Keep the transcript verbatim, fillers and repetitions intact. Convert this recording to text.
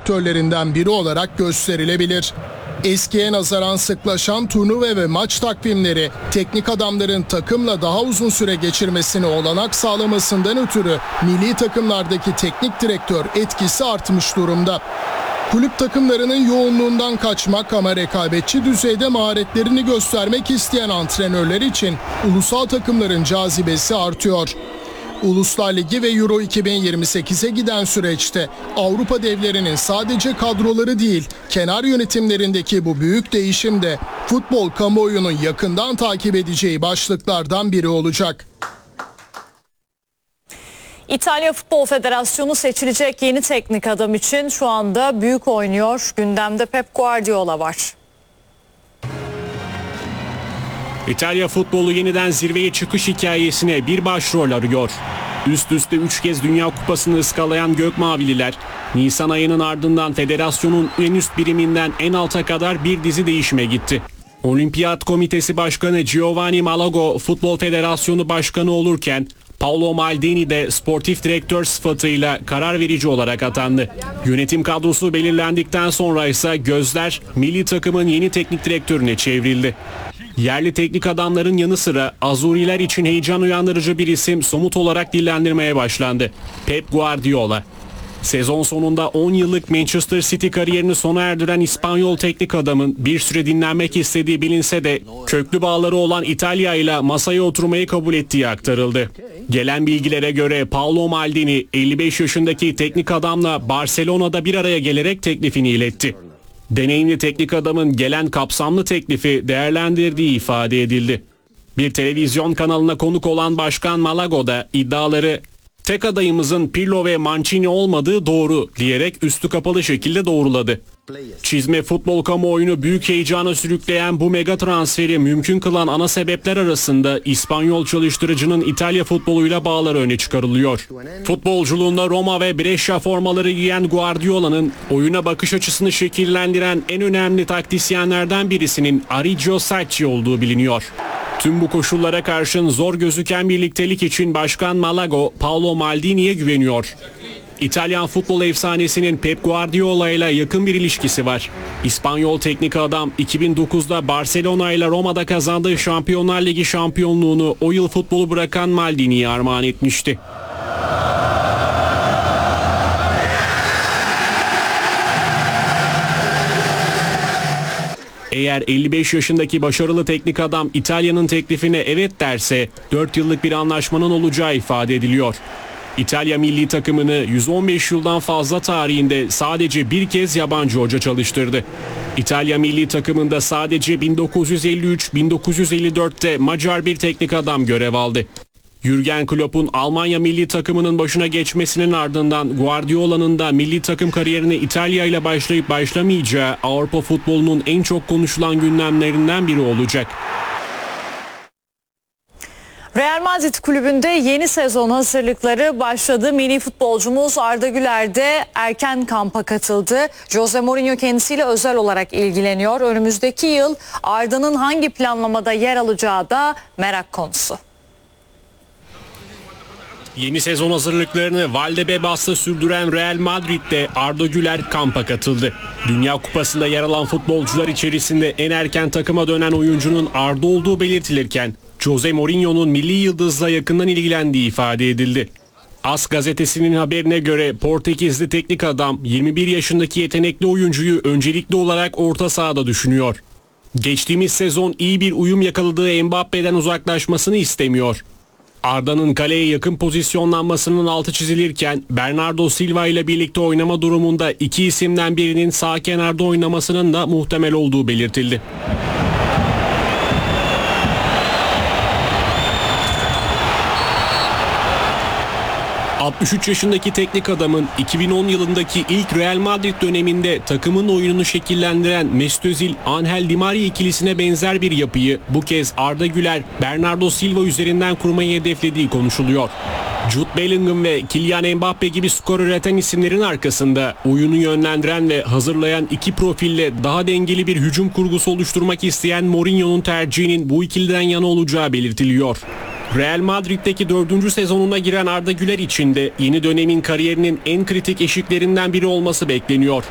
faktörlerinden biri olarak gösterilebilir. Eskiye nazaran sıklaşan turnuva ve maç takvimleri teknik adamların takımla daha uzun süre geçirmesine olanak sağlamasından ötürü milli takımlardaki teknik direktör etkisi artmış durumda. Kulüp takımlarının yoğunluğundan kaçmak ama rekabetçi düzeyde maharetlerini göstermek isteyen antrenörler için ulusal takımların cazibesi artıyor. Uluslar Ligi ve Euro iki bin yirmi sekize giden süreçte Avrupa devlerinin sadece kadroları değil, kenar yönetimlerindeki bu büyük değişim de futbol kamuoyunun yakından takip edeceği başlıklardan biri olacak. İtalya Futbol Federasyonu seçilecek yeni teknik adam için şu anda büyük oynuyor. Gündemde Pep Guardiola var. İtalya futbolu yeniden zirveye çıkış hikayesine bir başrol arıyor. Üst üste üç kez Dünya Kupası'nı ıskalayan Gökmavililer, Nisan ayının ardından federasyonun en üst biriminden en alta kadar bir dizi değişime gitti. Olimpiyat Komitesi Başkanı Giovanni Malago Futbol Federasyonu Başkanı olurken, Paolo Maldini de sportif direktör sıfatıyla karar verici olarak atandı. Yönetim kadrosu belirlendikten sonra ise gözler milli takımın yeni teknik direktörüne çevrildi. Yerli teknik adamların yanı sıra Azuriler için heyecan uyandırıcı bir isim somut olarak dillendirmeye başlandı. Pep Guardiola. Sezon sonunda on yıllık Manchester City kariyerini sona erdiren İspanyol teknik adamın bir süre dinlenmek istediği bilinse de köklü bağları olan İtalya ile masaya oturmayı kabul ettiği aktarıldı. Gelen bilgilere göre Paolo Maldini elli beş yaşındaki teknik adamla Barcelona'da bir araya gelerek teklifini iletti. Deneyimli teknik adamın gelen kapsamlı teklifi değerlendirdiği ifade edildi. Bir televizyon kanalına konuk olan Başkan Malago da iddiaları "tek adayımızın Pirlo ve Mancini olmadığı doğru" diyerek üstü kapalı şekilde doğruladı. Çizme futbol kamuoyunu büyük heyecana sürükleyen bu mega transferi mümkün kılan ana sebepler arasında İspanyol çalıştırıcının İtalya futboluyla bağları öne çıkarılıyor. Futbolculuğunda Roma ve Brescia formaları giyen Guardiola'nın oyuna bakış açısını şekillendiren en önemli taktisyenlerden birisinin Arrigo Sacchi olduğu biliniyor. Tüm bu koşullara karşın zor gözüken birliktelik için Başkan Malago, Paolo Maldini'ye güveniyor. İtalyan futbol efsanesinin Pep Guardiola ile yakın bir ilişkisi var. İspanyol teknik adam iki bin dokuzda Barcelona ile Roma'da kazandığı Şampiyonlar Ligi şampiyonluğunu o yıl futbolu bırakan Maldini'ye armağan etmişti. Eğer elli beş yaşındaki başarılı teknik adam İtalya'nın teklifine evet derse dört yıllık bir anlaşmanın olacağı ifade ediliyor. İtalya milli takımını yüz on beş yıldan fazla tarihinde sadece bir kez yabancı hoca çalıştırdı. İtalya milli takımında sadece bin dokuz yüz elli üç bin dokuz yüz elli dörtte Macar bir teknik adam görev aldı. Jürgen Klopp'un Almanya milli takımının başına geçmesinin ardından Guardiola'nın da milli takım kariyerine İtalya ile başlayıp başlamayacağı Avrupa futbolunun en çok konuşulan gündemlerinden biri olacak. Real Madrid kulübünde yeni sezon hazırlıkları başladı. Milli futbolcumuz Arda Güler de erken kampa katıldı. Jose Mourinho kendisiyle özel olarak ilgileniyor. Önümüzdeki yıl Arda'nın hangi planlamada yer alacağı da merak konusu. Yeni sezon hazırlıklarını Valdebebas'ta sürdüren Real Madrid'de Arda Güler kampa katıldı. Dünya Kupası'nda yer alan futbolcular içerisinde en erken takıma dönen oyuncunun Arda olduğu belirtilirken Jose Mourinho'nun milli yıldızla yakından ilgilendiği ifade edildi. AS gazetesinin haberine göre Portekizli teknik adam yirmi bir yaşındaki yetenekli oyuncuyu öncelikli olarak orta sahada düşünüyor. Geçtiğimiz sezon iyi bir uyum yakaladığı Mbappe'den uzaklaşmasını istemiyor. Arda'nın kaleye yakın pozisyonlanmasının altı çizilirken Bernardo Silva ile birlikte oynama durumunda iki isimden birinin sağ kenarda oynamasının da muhtemel olduğu belirtildi. altmış üç yaşındaki teknik adamın iki bin on yılındaki ilk Real Madrid döneminde takımın oyununu şekillendiren Mesut Özil, Angel Di Maria ikilisine benzer bir yapıyı bu kez Arda Güler, Bernardo Silva üzerinden kurmayı hedeflediği konuşuluyor. Jude Bellingham ve Kylian Mbappe gibi skor üreten isimlerin arkasında oyunu yönlendiren ve hazırlayan iki profille daha dengeli bir hücum kurgusu oluşturmak isteyen Mourinho'nun tercihinin bu ikiliden yana olacağı belirtiliyor. Real Madrid'deki dördüncü sezonuna giren Arda Güler için de yeni dönemin kariyerinin en kritik eşiklerinden biri olması bekleniyor.